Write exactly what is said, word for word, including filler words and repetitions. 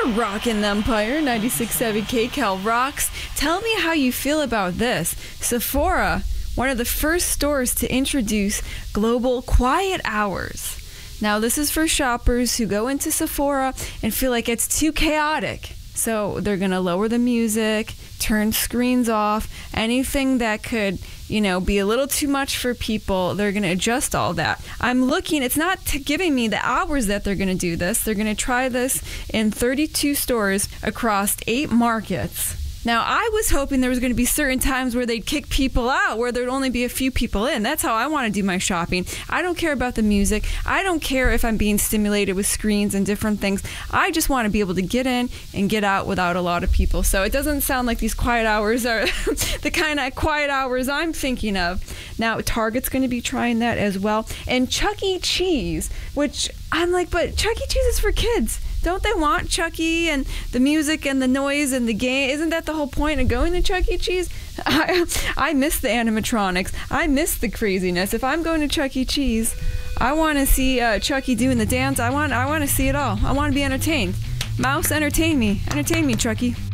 You're rocking Empire, ninety-six point seven K-Cal rocks. Tell me how you feel about this. Sephora, one of the first stores to introduce global quiet hours. Now, this is for shoppers who go into Sephora and feel like it's too chaotic. So they're going to lower the music, turn screens off, anything that could, you know, be a little too much for people. They're going to adjust all that. I'm looking, it's not t- giving me the hours that they're going to do this. They're going to try this in thirty-two stores across eight markets. Now, I was hoping there was going to be certain times where they'd kick people out, where there'd only be a few people in. That's how I want to do my shopping. I don't care about the music. I don't care if I'm being stimulated with screens and different things. I just want to be able to get in and get out without a lot of people. So it doesn't sound like these quiet hours are the kind of quiet hours I'm thinking of. Now, Target's going to be trying that as well. And Chuck E. Cheese, which I'm like, but Chuck E. Cheese is for kids. Don't they want Chucky and the music and the noise and the game? Isn't that the whole point of going to Chuck E. Cheese? I, I miss the animatronics. I miss the craziness. If I'm going to Chuck E. Cheese, I want to see uh, Chucky doing the dance. I want I want to see it all. I want to be entertained. Mouse, entertain me. Entertain me, Chucky.